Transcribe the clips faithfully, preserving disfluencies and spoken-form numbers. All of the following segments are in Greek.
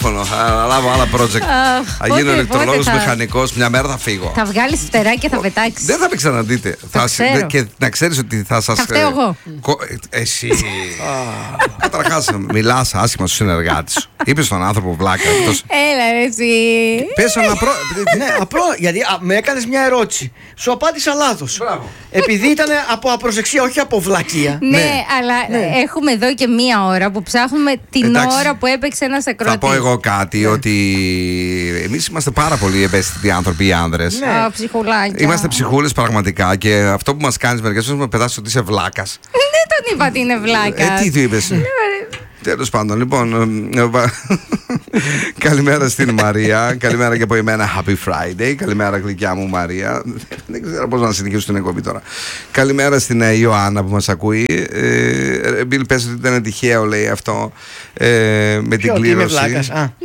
τηλέφωνο. Θα λάβω άλλα project. Θα γίνω ηλεκτρολόγος, μηχανικός. Μια μέρα θα φύγω. Θα βγάλεις φτερά και θα πετάξεις. Δεν θα με ξαναδείτε. Και να ξέρεις ότι θα σας. Θα φταίω εγώ. Εσύ. Καταρχάς, μιλάς άσχημα στους συνεργάτες σου. Είπες στον άνθρωπο βλάκα. Έλα, εσύ. Πες ένα απλό. Ναι, απλό. Γιατί με έκανες μια ερώτηση. Σου απάντησα λάθος. Επειδή ήταν από απροσεξία, όχι από βλακεία. Ναι, αλλά έχουμε εδώ και μία ώρα που ψάχνουμε την ώρα που έπαιξε ένας ακροατής. Θα πω εγώ κάτι, ότι εμείς είμαστε πάρα πολύ ευαίσθητοι άνθρωποι οι άνδρες. Ναι, ψυχουλάκια. Είμαστε ψυχούλες πραγματικά και αυτό που μας κάνεις μερικές φορές με πετάσεις ότι είσαι βλάκας. Δεν τον είπα ότι είναι βλάκας. Ε, τι του είπες? Τέλος πάντων, λοιπόν. Καλημέρα στην Μαρία. Καλημέρα και από εμένα. Happy Friday. Καλημέρα, γλυκιά μου Μαρία. Δεν ξέρω πώς να συνεχίσω την εκπομπή τώρα. Καλημέρα στην Ιωάννα που μας ακούει. Μπιλ, πες ότι ήταν τυχαίο, λέει αυτό. Με την κλήρωση.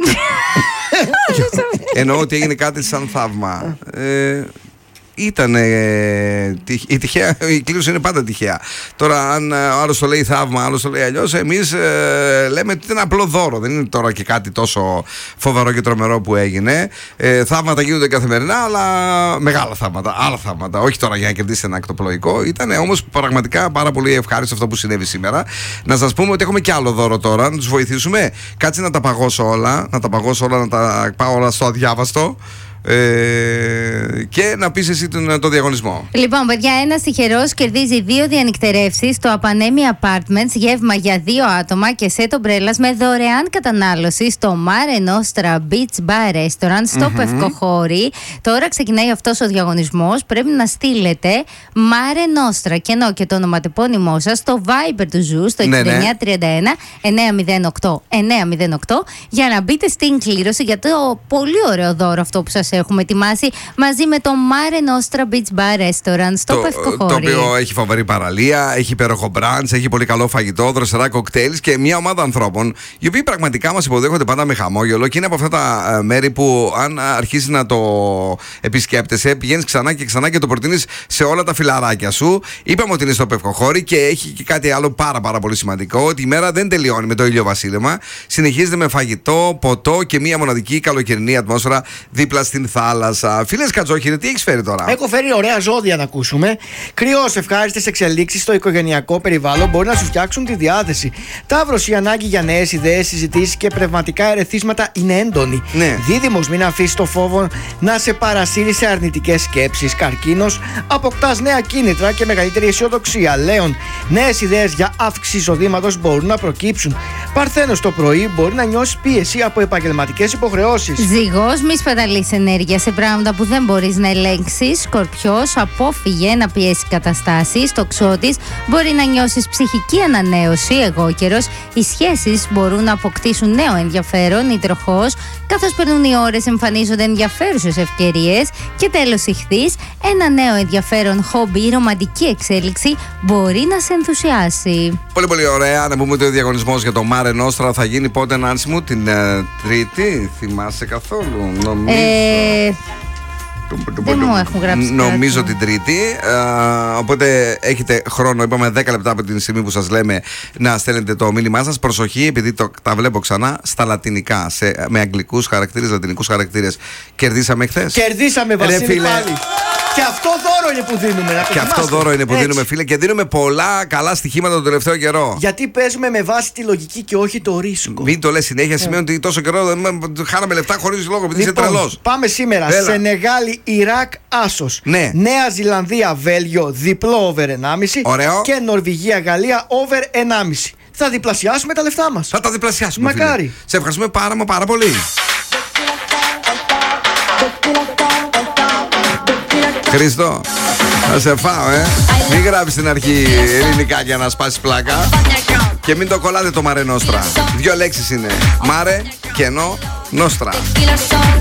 Εννοώ ότι έγινε κάτι σαν θαύμα. Ήταν η τυχαία, η κλήρωση είναι πάντα τυχαία. Τώρα, αν ο άλλος το λέει θαύμα, άλλος το λέει αλλιώς, εμείς ε, λέμε ότι είναι απλό δώρο. Δεν είναι τώρα και κάτι τόσο φοβερό και τρομερό που έγινε. Ε, θαύματα γίνονται καθημερινά, αλλά μεγάλα θαύματα, άλλα θαύματα. Όχι τώρα για να κερδίσετε ένα ακτοπλοϊκό. Ήταν όμως πραγματικά πάρα πολύ ευχάριστο αυτό που συνέβη σήμερα. Να σας πούμε ότι έχουμε και άλλο δώρο τώρα, να τους βοηθήσουμε. Κάτσε να τα παγώσω όλα, να τα παγώσω όλα, να τα πάω όλα στο αδιάβαστο. Ε, και να πεις εσύ τον, τον διαγωνισμό. Λοιπόν, παιδιά, ένας τυχερός κερδίζει δύο διανυκτερεύσεις στο Απανέμι Apartments, γεύμα για δύο άτομα και σετ ομπρέλας με δωρεάν κατανάλωση στο Mare Nostra Beach Bar Restaurant στο mm-hmm. Πευκοχώρι. Τώρα ξεκινάει αυτός ο διαγωνισμός. Πρέπει να στείλετε Mare Nostra και ενώ και το ονοματεπώνυμό σας στο Viber του Ζου στο ναι, εξήντα εννιά τριάντα ένα εννιακόσια οκτώ εννιακόσια οκτώ για να μπείτε στην κλήρωση για το πολύ ωραίο δώρο αυτό που σας έχουμε ετοιμάσει μαζί με το Mare Nostra Beach Bar Restaurant στο Πευκοχώρι. Το οποίο έχει φοβερή παραλία, έχει υπέροχο μπραντς, έχει πολύ καλό φαγητό, δροσερά κοκτέιλς και μια ομάδα ανθρώπων οι οποίοι πραγματικά μας υποδέχονται πάντα με χαμόγελο και είναι από αυτά τα μέρη που αν αρχίσεις να το επισκέπτεσαι, πηγαίνεις ξανά και ξανά και το προτείνεις σε όλα τα φιλαράκια σου. Είπαμε ότι είναι στο Πευκοχώρι και έχει και κάτι άλλο πάρα πάρα πολύ σημαντικό, ότι η μέρα δεν τελειώνει με το ηλιοβασίλεμα. Συνεχίζεται με φαγητό, ποτό και μια μοναδική καλοκαιρινή ατμόσφαιρα δίπλα στην θάλασσα. Φίλε Κατζόχυρε, τι έχεις φέρει τώρα? Έχω φέρει ωραία ζώδια να ακούσουμε. Κρυός, ευχάριστες εξελίξεις στο οικογενειακό περιβάλλον μπορεί να σου φτιάξουν τη διάθεση. Ταύρος, η ανάγκη για νέες ιδέες, συζητήσεις και πνευματικά ερεθίσματα είναι έντονη. Ναι. Δίδυμος, μην αφήσεις το φόβο να σε παρασύρει σε αρνητικές σκέψεις. Καρκίνος, αποκτάς νέα κίνητρα και μεγαλύτερη αισιοδοξία. Λέων, νέες ιδέες για αύξηση εισοδήματος μπορούν να προκύψουν. Παρθένος, το πρωί μπορεί να νιώσεις πίεση από επαγγελματικές υποχρεώσεις. Ζυγός, μη σπαταλείς ενέργεια σε πράγματα που δεν μπορείς να ελέγξεις. Σκορπιός, απόφυγε να πιέσει καταστάσεις. Τοξότης, μπορεί να νιώσεις ψυχική ανανέωση. Αιγόκερος, οι σχέσεις μπορούν να αποκτήσουν νέο ενδιαφέρον. Υδροχόος, καθώς περνούν οι ώρες εμφανίζονται ενδιαφέρουσες ευκαιρίες. Και τέλος Ιχθύς, ένα νέο ενδιαφέρον χόμπι ή ρομαντική εξέλιξη μπορεί να σε ενθουσιάσει. Πολύ πολύ ωραία. Να πούμε ότι ο διαγωνισμός για το Mare Nostra θα γίνει πότε, Νάνση μου? Την uh, Τρίτη? Θυμάσαι καθόλου? Νομίζω. Ε... Δεν μου έχουν γράψει. Νομίζω κάτι. την Τρίτη. Uh, οπότε έχετε χρόνο, είπαμε δέκα λεπτά από την στιγμή που σας λέμε να στέλνετε το μήνυμά σας. Προσοχή, επειδή το, τα βλέπω ξανά στα λατινικά, σε, με αγγλικούς χαρακτήρες, λατινικούς χαρακτήρες. Κερδίσαμε χθες. Κερδίσαμε, Βασίλη, πάλι. Και αυτό δώρο είναι που δίνουμε. Να το και αυτό θυμάστε. δώρο είναι που Έτσι. δίνουμε, φίλε, και δίνουμε πολλά καλά στοιχήματα τον τελευταίο καιρό. Γιατί παίζουμε με βάση τη λογική και όχι το ρίσκο. Μην το λες συνέχεια, σημαίνει ότι τόσο καιρό δεν χάναμε λεφτά χωρίς λόγο, επειδή Λοιπόν, είσαι τρελός. πάμε σήμερα. Έλα. Σενεγάλη, Ιράκ, άσος. Ναι. Νέα Ζηλανδία, Βέλγιο, διπλό over ενάμιση. Ωραίο. Και Νορβηγία, Γαλλία, over ενάμιση. Θα διπλασιάσουμε τα λεφτά μας. Θα τα διπλασιάσουμε. Μακάρι. Φίλε. Σε ευχαριστούμε πάρα μα πάρα πολύ. Χρήστο, θα σε φάω, ε. Μην γράψεις στην αρχή ελληνικά για να σπάσεις πλάκα. Και μην το κολλάτε το Mare Nostra. Δύο λέξεις είναι. Mare και ενώ Nostra.